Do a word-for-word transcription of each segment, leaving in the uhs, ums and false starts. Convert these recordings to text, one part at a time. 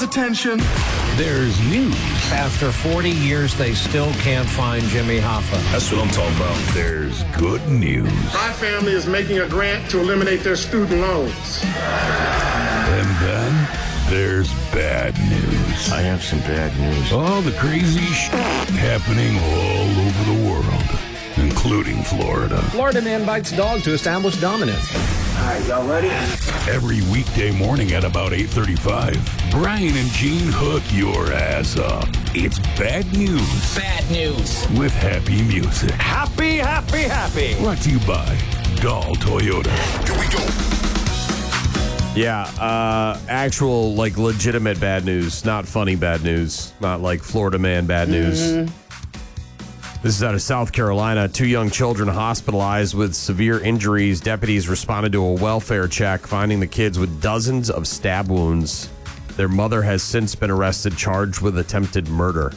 attention. There's news. After forty years, they still can't find Jimmy Hoffa. That's what I'm talking about. There's good news. My family is making a grant to eliminate their student loans. And then there's bad news. I have some bad news. All the crazy shit happening all over the world, including Florida. Florida man bites dog to establish dominance. All right, y'all ready? Every weekday morning at about eight thirty-five, Brian and Gene hook your ass up. It's bad news. Bad news. With happy music. Happy, happy, happy. Brought to you by Dahl Toyota. Here we go. Yeah, uh, actual, like, legitimate bad news. Not funny bad news. Not like Florida man bad news. Mm-hmm. This is out of South Carolina. Two young children hospitalized with severe injuries. Deputies responded to a welfare check, finding the kids with dozens of stab wounds. Their mother has since been arrested, charged with attempted murder.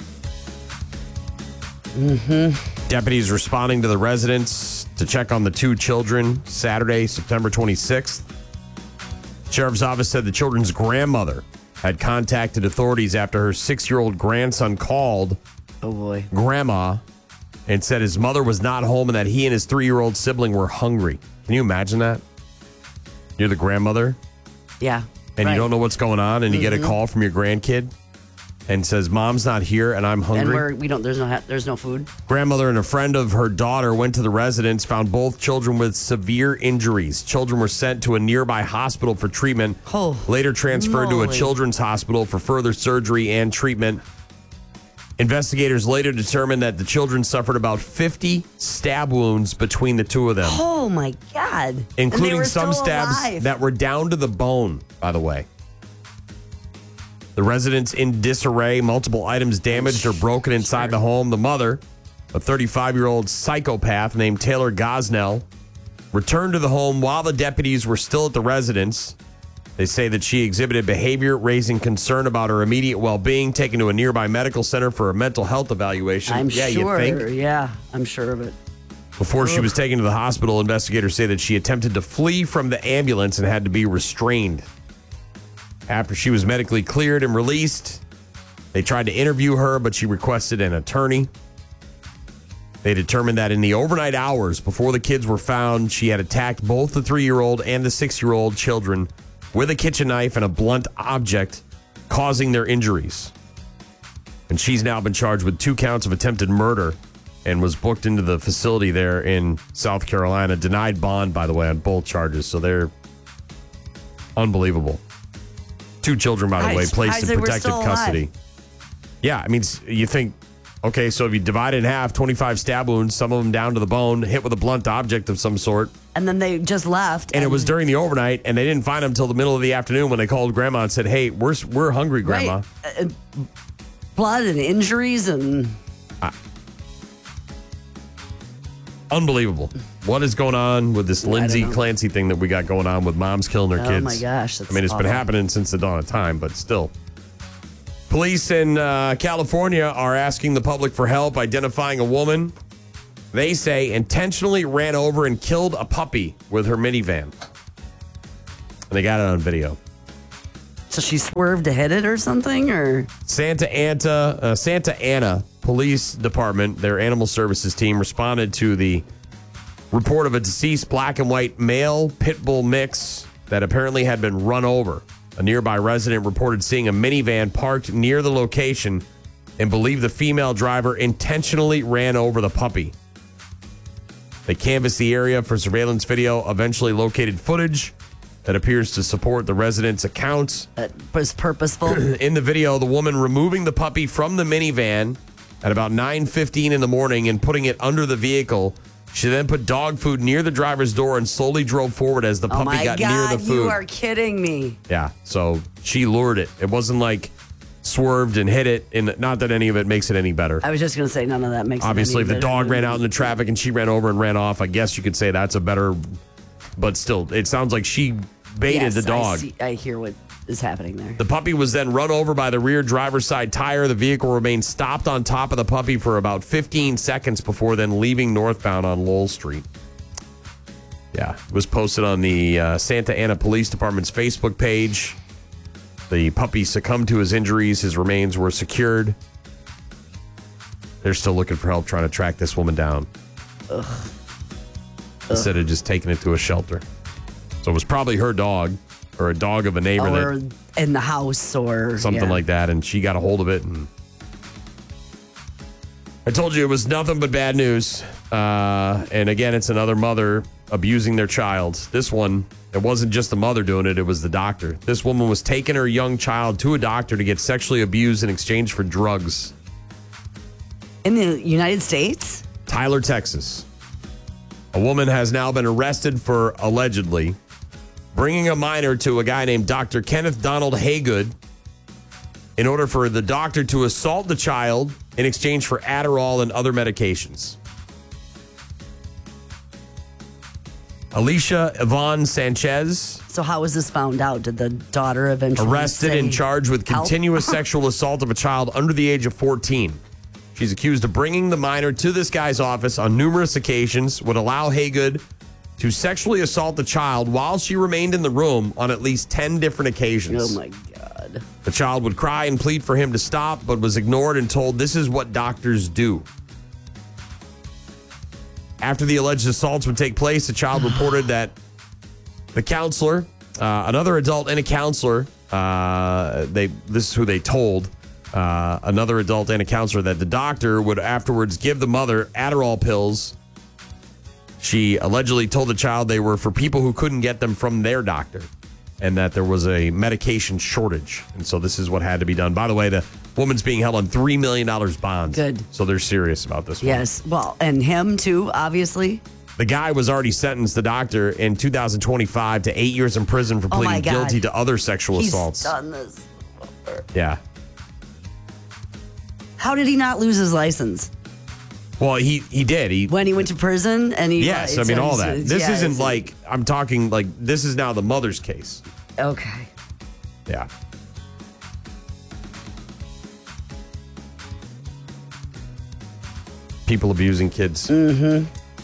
Mm-hmm. Deputies responding to the residence to check on the two children Saturday, September twenty-sixth. Sheriff's office said the children's grandmother had contacted authorities after her six-year-old grandson called Oh, boy. Grandma and said his mother was not home and that he and his three-year-old sibling were hungry. Can you imagine that? You're the grandmother Yeah. and right. you don't know what's going on and you Mm-hmm. get a call from your grandkid and says, Mom's not here and I'm hungry. And we're, we don't, there's no, ha- there's no food. Grandmother and a friend of her daughter went to the residence, found both children with severe injuries. Children were sent to a nearby hospital for treatment, Oh, later transferred to a moly. children's hospital for further surgery and treatment. Investigators later determined that the children suffered about fifty stab wounds between the two of them, Oh, my God. And they including were some still stabs alive. that were down to the bone, by the way. The residence in disarray, multiple items damaged or broken inside Sure. the home. The mother, a thirty-five-year-old psychopath named Taylor Gosnell, returned to the home while the deputies were still at the residence. They say that she exhibited behavior raising concern about her immediate well-being, taken to a nearby medical center for a mental health evaluation. I'm yeah, sure. you think? Yeah, I'm sure of it. Before she was taken to the hospital, investigators say that she attempted to flee from the ambulance and had to be restrained. After she was medically cleared and released, they tried to interview her, but she requested an attorney. They determined that in the overnight hours before the kids were found, she had attacked both the three-year-old and the six-year-old children with a kitchen knife and a blunt object, causing their injuries. And she's now been charged with two counts of attempted murder and was booked into the facility there in South Carolina. Denied bond, by the way, on both charges. So they're unbelievable. Two children, by the I'm way, placed surprised in they were protective still custody. alive. Yeah, I mean, you think, okay, so if you divide it in half, twenty-five stab wounds, some of them down to the bone, hit with a blunt object of some sort. And then they just left. And it was during the overnight, and they didn't find him until the middle of the afternoon when they called Grandma and said, hey, we're, we're hungry, Grandma. Right. Uh, blood and injuries and... Unbelievable. What is going on with this I don't Lindsay know. Clancy thing that we got going on with moms killing their Oh, kids? my gosh, that's I mean, it's been awful. happening since the dawn of time, but still. Police in uh, California are asking the public for help identifying a woman they say intentionally ran over and killed a puppy with her minivan. And they got it on video. So she swerved to hit it or something? Or Santa Ana, uh, Santa Ana Police Department, their animal services team, responded to the report of a deceased black and white male pit bull mix that apparently had been run over. A nearby resident reported seeing a minivan parked near the location and believed the female driver intentionally ran over the puppy. They canvassed the area for surveillance video, eventually located footage that appears to support the resident's accounts. it was purposeful? In the video, the woman removing the puppy from the minivan at about nine fifteen in the morning and putting it under the vehicle. She then put dog food near the driver's door and slowly drove forward as the Oh puppy my got God, near the food. you are kidding me. Yeah, so she lured it. It wasn't like swerved and hit it. And not that any of it makes it any better. I was just going to say none of that makes Obviously, it if the any dog better. ran out in the traffic and she ran over and ran off, I guess you could say that's a better. But still, it sounds like she baited Yes, the dog. I, see, I hear what is happening there. The puppy was then run over by the rear driver's side tire. The vehicle remained stopped on top of the puppy for about fifteen seconds before then leaving northbound on Lowell Street. Yeah, it was posted on the uh, Santa Ana Police Department's Facebook page. The puppy succumbed to his injuries. His remains were secured. They're still looking for help trying to track this woman down. Ugh. Instead of just taking it to a shelter. So it was probably her dog or a dog of a neighbor. Or that, in the house or something yeah. like that. And she got a hold of it. And I told you it was nothing but bad news. Uh, and again, it's another mother abusing their child. This one, it wasn't just the mother doing it. It was the doctor. This woman was taking her young child to a doctor to get sexually abused in exchange for drugs. In the United States? Tyler, Texas. A woman has now been arrested for allegedly bringing a minor to a guy named Doctor Kenneth Donald Haygood in order for the doctor to assault the child in exchange for Adderall and other medications. Alicia Yvonne Sanchez. So how was this found out? Did the daughter eventually Arrested say, and charged with help? continuous sexual assault of a child under the age of fourteen. She's accused of bringing the minor to this guy's office on numerous occasions, would allow Haygood to sexually assault the child while she remained in the room on at least ten different occasions. Oh, my God. The child would cry and plead for him to stop, but was ignored and told this is what doctors do. After the alleged assaults would take place, the child reported that the counselor, uh, another adult and a counselor, uh, they this is who they told, Uh, another adult and a counselor, that the doctor would afterwards give the mother Adderall pills. She allegedly told the child they were for people who couldn't get them from their doctor and that there was a medication shortage. And so this is what had to be done. By the way, the woman's being held on three million dollars bond. Good. So they're serious about this one. Yes. Well, and him too, obviously. The guy was already sentenced, the doctor, in two thousand twenty-five to eight years in prison for Oh, my pleading God. guilty to other sexual He's assaults. done this. Yeah. How did he not lose his license? Well, he, he did. He When he went to prison and he... Yes, I mean, all that. This yeah, isn't it's- like, I'm talking like, this is now the mother's case. Okay. Yeah. People abusing kids. Mm-hmm.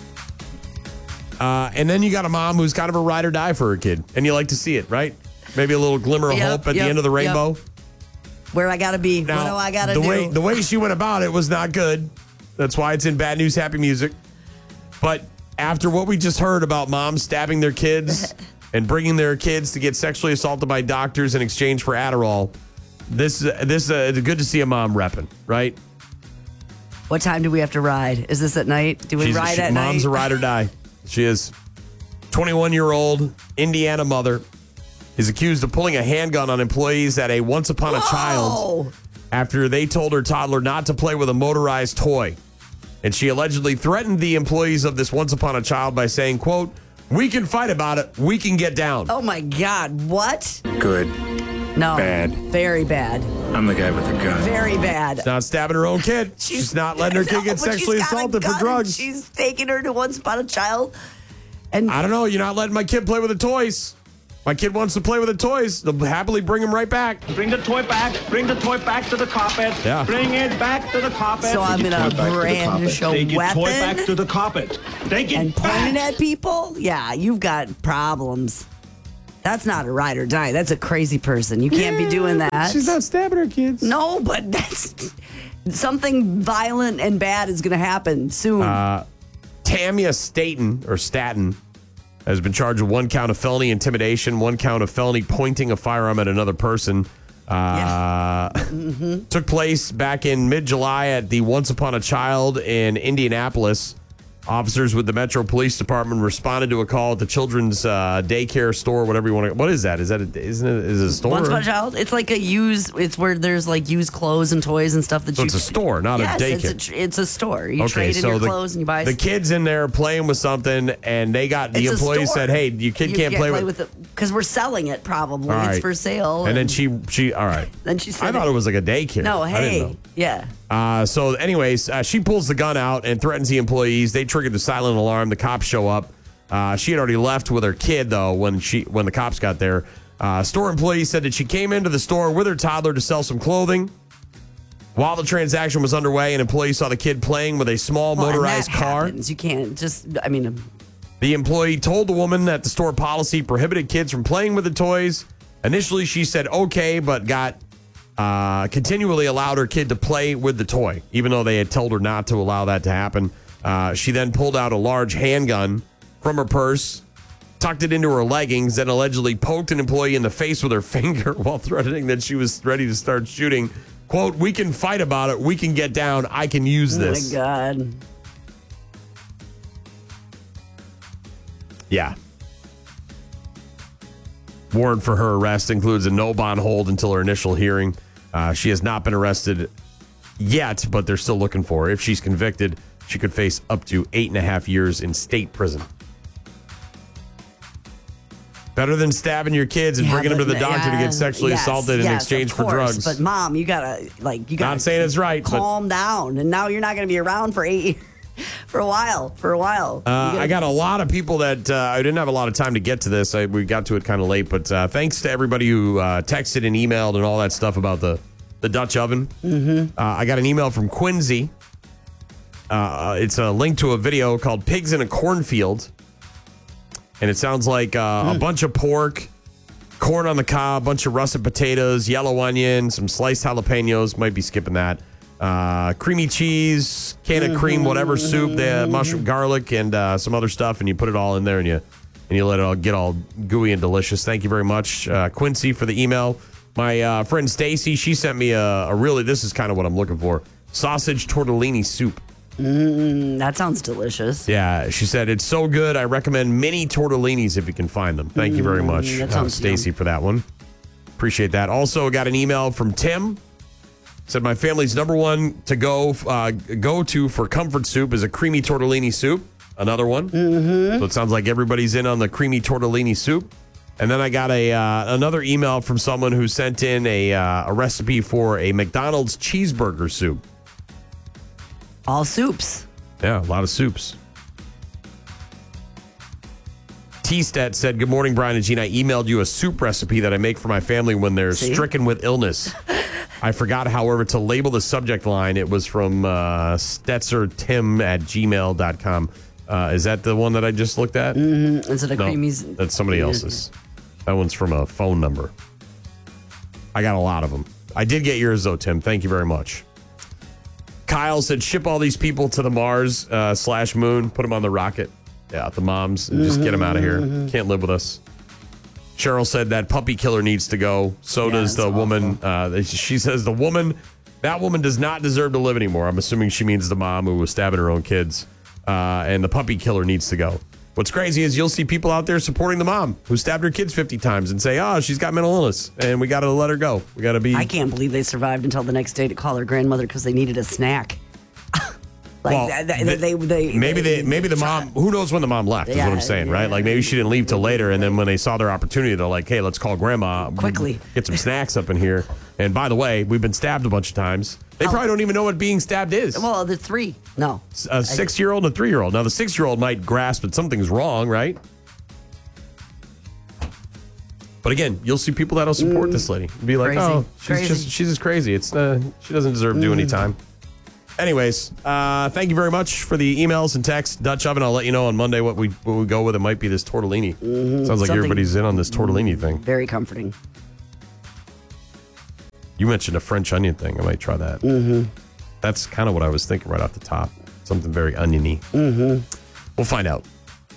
Uh, and then you got a mom who's kind of a ride or die for her kid. And you like to see it, right? Maybe a little glimmer of Yep, hope at yep, the end of the yep. rainbow. Where I got to be. Now, what do I got to the do? Way, the way she went about it was not good. That's why it's in Bad News, Happy Music. But after what we just heard about moms stabbing their kids and bringing their kids to get sexually assaulted by doctors in exchange for Adderall, this this uh, it's good to see a mom repping, right? What time do we have to ride? Is this at night? Do we She's, ride she, at mom's night? a ride or die. She is. twenty-one-year-old Indiana mother is accused of pulling a handgun on employees at a Once Upon a Child Oh, after they told her toddler not to play with a motorized toy. And she allegedly threatened the employees of this Once Upon a Child by saying, quote, "We can fight about it. We can get down." oh my God. What? Good. No. Bad. Very bad. I'm the guy with the gun. Very bad. Not stabbing her own kid. She's, not letting her kid No, get but she's sexually got a assaulted for gun and drugs. She's taking her to Once Upon a Child. And I don't know. You're not letting my kid play with the toys. My kid wants to play with the toys. They'll happily bring him right back. Bring the toy back. Bring the toy back to the carpet. Yeah. Bring it back to the carpet. so I'm Take in your a toy back to the brand carpet. show Take your weapon toy back to the carpet. Take it and pointing back. at people. Yeah, you've got problems. That's not a ride or die. That's a crazy person. You can't be doing that. She's not stabbing her kids. No, but that's something violent and bad is going to happen soon. Uh, Tamia Staten, or Staten, has been charged with one count of felony intimidation, one count of felony pointing a firearm at another person. Uh, mm-hmm. Took place back in mid-July at the Once Upon a Child in Indianapolis. Officers with the Metro Police Department responded to a call at the children's uh, daycare store, whatever you want to. What is that? Is that a, isn't it? Is it a store? Once Upon a Child, it's like a used. It's where there's like used clothes and toys and stuff that So you. it's a store, not yes, a daycare. It's a, tr- it's a store. You trade in your the, clothes and you buy. the kids in there playing with something, and they got the It's a employee store. said, "Hey, your kid You can't, play, with." it because we're selling it. Probably All it's right. for sale. And then she, she, all right. Then she said, I thought it was like a daycare. No, I didn't hey, know. yeah. Uh, so, anyways, uh, she pulls the gun out and threatens the employees. They triggered the silent alarm. The cops show up. Uh, she had already left with her kid, though, when she when the cops got there. Uh, store employees said that she came into the store with her toddler to sell some clothing. While the transaction was underway, an employee saw the kid playing with a small Well, and motorized that car. happens. You can't just. I mean, The employee told the woman that the store policy prohibited kids from playing with the toys Initially, she said okay, but got uh, continually allowed her kid to play with the toy, even though they had told her not to allow that to happen. Uh, she then pulled out a large handgun from her purse, tucked it into her leggings, then allegedly poked an employee in the face with her finger while threatening that she was ready to start shooting. Quote, "We can fight about it. We can get down. I can use this." Oh, my God. Yeah. Warrant for her arrest includes a no bond hold until her initial hearing. Uh, she has not been arrested yet, but they're still looking for her. If she's convicted, she could face up to eight and a half years in state prison. Better than stabbing your kids and Yeah, bringing them to but- the doctor to yeah, get sexually yes, assaulted in yes, exchange of for course, drugs. But mom, you gotta like you gotta. Not saying it's right, but- Calm down, and now you're not gonna be around for eight for a while. For a while. Uh, You gotta- I got a lot of people that uh, I didn't have a lot of time to get to this. I, we got to it kind of late, but uh, thanks to everybody who uh, texted and emailed and all that stuff about the, the Dutch oven. Mm-hmm. Uh, I got an email from Quincy. Uh, it's a link to a video called Pigs in a Cornfield. And it sounds like uh, Mm. a bunch of pork, corn on the cob, a bunch of russet potatoes, yellow onion, some sliced jalapenos. Might be skipping that. Uh, creamy cheese, can of cream, whatever soup, the mushroom, garlic, and uh, some other stuff, and you put it all in there, and you and you let it all get all gooey and delicious. Thank you very much, uh, Quincy, for the email. My uh, friend Stacy, she sent me a, a really. This is kind of what I'm looking for: sausage tortellini soup. Mm, that sounds delicious. Yeah, she said it's so good. I recommend mini tortellinis if you can find them. Thank you very much, that uh, sounds Stacy, yum. for that one. Appreciate that. Also, got an email from Tim. Said my family's number one to go uh, go to for comfort soup is a creamy tortellini soup. Another one. Mm-hmm. So it sounds like everybody's in on the creamy tortellini soup. And then I got a uh, another email from someone who sent in a uh, a recipe for a McDonald's cheeseburger soup. All soups. Yeah, a lot of soups. T-Stat said, "Good morning, Brian and Gene. I emailed you a soup recipe that I make for my family when they're See? stricken with illness. I forgot, however, to label the subject line. It was from uh, StetzerTim at gmail dot com. Uh, is that the one that I just looked at? Mm-hmm. Is it a No, creamy? that's somebody else's. That one's from a phone number. I got a lot of them. I did get yours, though, Tim. Thank you very much. Kyle said, ship all these people to the Mars uh, slash moon, put them on the rocket. Yeah, the moms, and just get them out of here. Can't live with us. Cheryl said that puppy killer needs to go. So Yeah, does the that's woman. Uh, she says the woman, that woman does not deserve to live anymore. I'm assuming she means the mom who was stabbing her own kids. Uh, and the puppy killer needs to go. What's crazy is you'll see people out there supporting the mom who stabbed her kids fifty times and say, oh, she's got mental illness and we got to let her go. We got to be. I can't believe they survived until the next day to call her grandmother because they needed a snack. like Well, that, that- the- they, they, maybe they, maybe the mom, who knows when the mom left is what I'm Yeah, saying, right? yeah. Like maybe she didn't leave till later. And then when they saw their opportunity, they're like, hey, let's call grandma. Quickly. Get some snacks up in here. And by the way, we've been stabbed a bunch of times. They probably don't even know what being stabbed is. Well, the three. No. A six-year-old and a three-year-old. Now, the six-year-old might grasp that something's wrong, right? But again, you'll see people that'll support this lady. Be like, Crazy. oh, she's Crazy. just she's just crazy. It's uh, she doesn't deserve to do any time. Anyways, uh, thank you very much for the emails and texts. Dutch oven, I'll let you know on Monday what we what we go with. It might be this tortellini. Sounds like Something- everybody's in on this tortellini thing. Very comforting. You mentioned a French onion thing. I might try that. Mm-hmm. That's kind of what I was thinking right off the top. Something very oniony. Mm-hmm. We'll find out.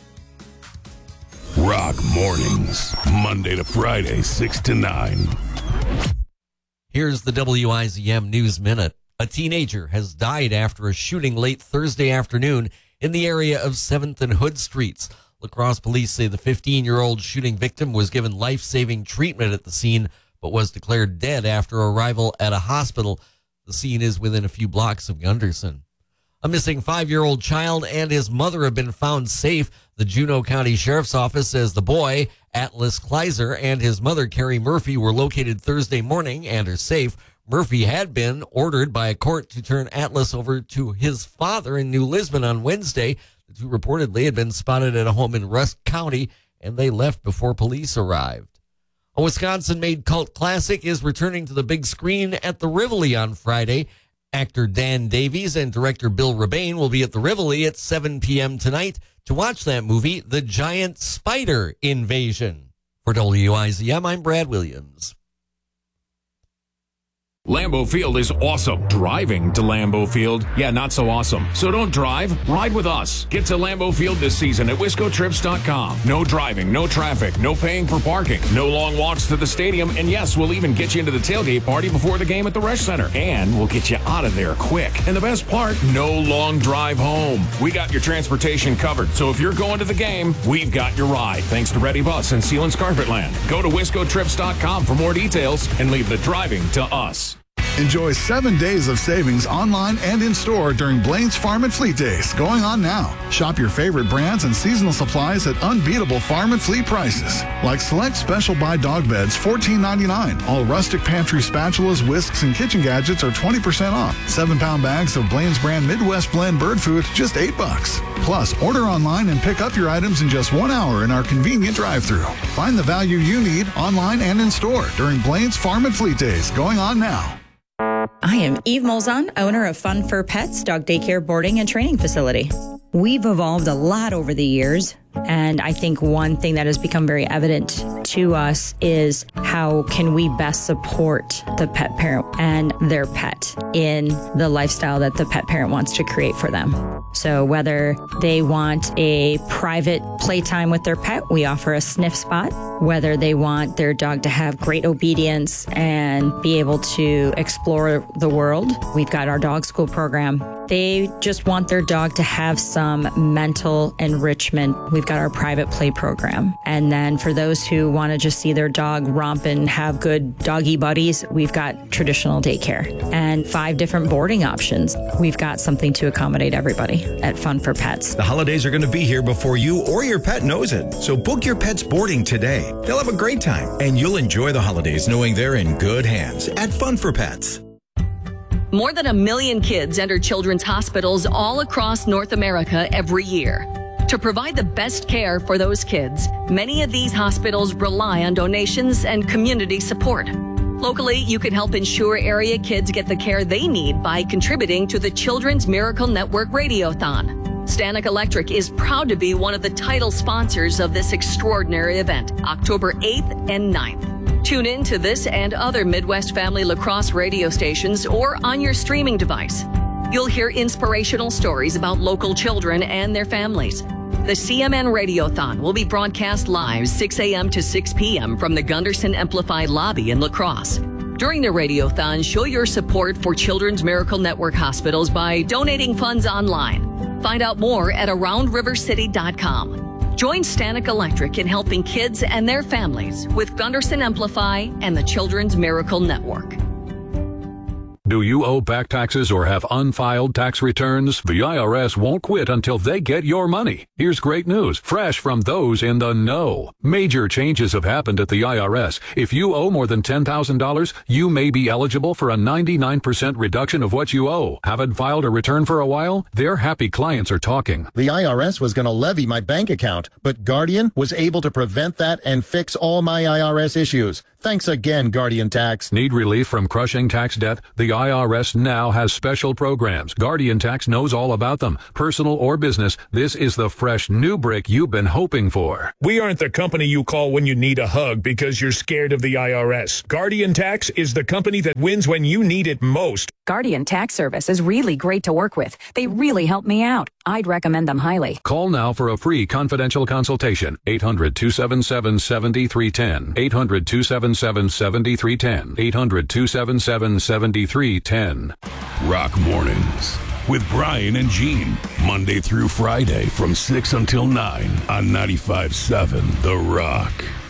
Rock mornings, Monday to Friday, six to nine. Here's the W I Z M News Minute. A teenager has died after a shooting late Thursday afternoon in the area of seventh and Hood Streets. La Crosse police say the fifteen-year-old shooting victim was given life-saving treatment at the scene, but was declared dead after arrival at a hospital. The scene is within a few blocks of Gunderson. A missing five-year-old child and his mother have been found safe. The Juneau County Sheriff's Office says the boy, Atlas Kleiser, and his mother, Carrie Murphy, were located Thursday morning and are safe. Murphy had been ordered by a court to turn Atlas over to his father in New Lisbon on Wednesday. The two reportedly had been spotted at a home in Rusk County, and they left before police arrived. A Wisconsin-made cult classic is returning to the big screen at the Rivoli on Friday. Actor Dan Davies and director Bill Rebane will be at the Rivoli at seven p.m. tonight to watch that movie, The Giant Spider Invasion. For W I Z M, I'm Brad Williams. Lambeau Field is awesome. Driving to Lambeau Field, yeah, not so awesome. So don't drive, ride with us. Get to Lambeau Field this season at wisco trips dot com. No driving, no traffic, no paying for parking, no long walks to the stadium, and yes, we'll even get you into the tailgate party before the game at the Resch Center. And we'll get you out of there quick. And the best part, no long drive home. We got your transportation covered, so if you're going to the game, we've got your ride. Thanks to Ready Bus and Sealands Carpetland. Go to wisco trips dot com for more details and leave the driving to us. Enjoy seven days of savings online and in-store during Blaine's Farm and Fleet Days, going on now. Shop your favorite brands and seasonal supplies at unbeatable farm and fleet prices. Like select Special Buy dog beds, fourteen ninety-nine. All rustic pantry spatulas, whisks, and kitchen gadgets are twenty percent off. Seven-pound bags of Blaine's brand Midwest Blend bird food, just eight bucks. Plus, order online and pick up your items in just one hour in our convenient drive-thru. Find the value you need online and in-store during Blaine's Farm and Fleet Days, going on now. I am Eve Molzon, owner of Fun for Pets, dog daycare, boarding, and training facility. We've evolved a lot over the years, and I think one thing that has become very evident to us is how can we best support the pet parent and their pet in the lifestyle that the pet parent wants to create for them. So whether they want a private playtime with their pet, we offer a sniff spot. Whether they want their dog to have great obedience and be able to explore the world, we've got our dog school program. They just want their dog to have some mental enrichment. We've got our private play program. And then for those who want to just see their dog romp and have good doggy buddies, we've got traditional daycare and five different boarding options. We've got something to accommodate everybody at Fun for Pets. The holidays are going to be here before you or your pet knows it. So book your pet's boarding today. They'll have a great time, and you'll enjoy the holidays knowing they're in good hands at Fun for Pets. More than a million kids enter children's hospitals all across North America every year. To provide the best care for those kids, many of these hospitals rely on donations and community support. Locally, you can help ensure area kids get the care they need by contributing to the Children's Miracle Network Radiothon. Stanek Electric is proud to be one of the title sponsors of this extraordinary event, October eighth and ninth. Tune in to this and other Midwest Family Lacrosse radio stations or on your streaming device. You'll hear inspirational stories about local children and their families. The C M N Radiothon will be broadcast live six a.m. to six p.m. from the Gunderson Amplified Lobby in La Crosse. During the Radiothon, show your support for Children's Miracle Network hospitals by donating funds online. Find out more at around river city dot com. Join Stanek Electric in helping kids and their families with Gunderson Amplify and the Children's Miracle Network. Do you owe back taxes or have unfiled tax returns? The I R S won't quit until they get your money. Here's great news, fresh from those in the know. Major changes have happened at the I R S. If you owe more than ten thousand dollars, you may be eligible for a ninety-nine percent reduction of what you owe. Haven't filed a return for a while? Their happy clients are talking. The I R S was going to levy my bank account, but Guardian was able to prevent that and fix all my I R S issues. Thanks again, Guardian Tax. Need relief from crushing tax debt? The I R S now has special programs. Guardian Tax knows all about them. Personal or business, this is the fresh new brick you've been hoping for. We aren't the company you call when you need a hug because you're scared of the I R S. Guardian Tax is the company that wins when you need it most. Guardian Tax Service is really great to work with. They really help me out. I'd recommend them highly. Call now for a free confidential consultation. eight hundred, two seven seven, seven three one zero. eight hundred, two seven seven, seven three one zero. eight hundred, two seven seven, seven three one zero. Rock Mornings with Brian and Gene. Monday through Friday from six until nine on ninety-five point seven The Rock.